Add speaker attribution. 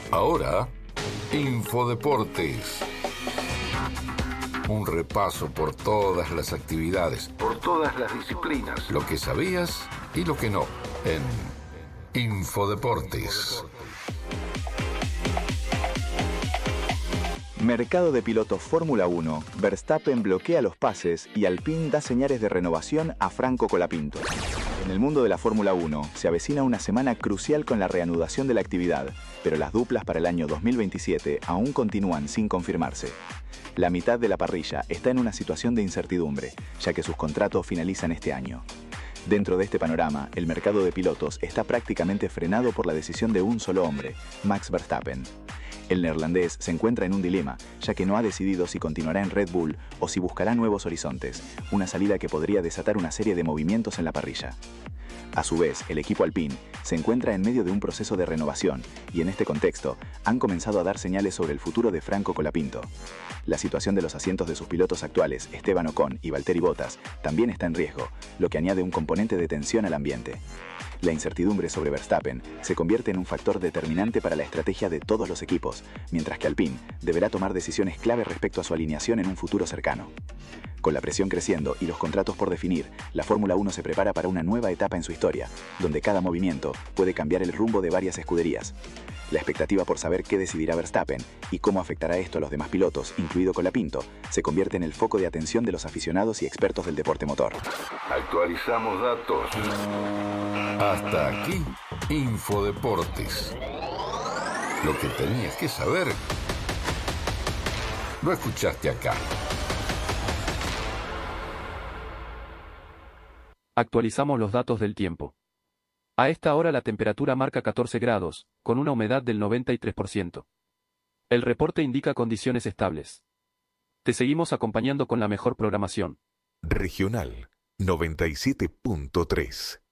Speaker 1: Ahora, Infodeportes. Un repaso por todas las actividades, por todas las disciplinas, lo que sabías y lo que no, en Infodeportes.
Speaker 2: Mercado de pilotos Fórmula 1. Verstappen bloquea los pases y Alpine da señales de renovación a Franco Colapinto. En el mundo de la Fórmula 1 se avecina una semana crucial con la reanudación de la actividad, pero las duplas para el año 2027 aún continúan sin confirmarse. La mitad de la parrilla está en una situación de incertidumbre, ya que sus contratos finalizan este año. Dentro de este panorama, el mercado de pilotos está prácticamente frenado por la decisión de un solo hombre, Max Verstappen. El neerlandés se encuentra en un dilema, ya que no ha decidido si continuará en Red Bull o si buscará nuevos horizontes, una salida que podría desatar una serie de movimientos en la parrilla. A su vez, el equipo Alpine se encuentra en medio de un proceso de renovación y en este contexto han comenzado a dar señales sobre el futuro de Franco Colapinto. La situación de los asientos de sus pilotos actuales, Esteban Ocon y Valtteri Bottas, también está en riesgo, lo que añade un componente de tensión al ambiente. La incertidumbre sobre Verstappen se convierte en un factor determinante para la estrategia de todos los equipos, mientras que Alpine deberá tomar decisiones clave respecto a su alineación en un futuro cercano. Con la presión creciendo y los contratos por definir, la Fórmula 1 se prepara para una nueva etapa en su historia, donde cada movimiento puede cambiar el rumbo de varias escuderías. La expectativa por saber qué decidirá Verstappen y cómo afectará esto a los demás pilotos, incluido Colapinto, se convierte en el foco de atención de los aficionados y expertos del deporte motor.
Speaker 1: Actualizamos datos. Hasta aquí, Infodeportes. Lo que tenías que saber, lo escuchaste acá.
Speaker 3: Actualizamos los datos del tiempo. A esta hora la temperatura marca 14 grados, con una humedad del 93%. El reporte indica condiciones estables. Te seguimos acompañando con la mejor programación.
Speaker 4: Regional 97.3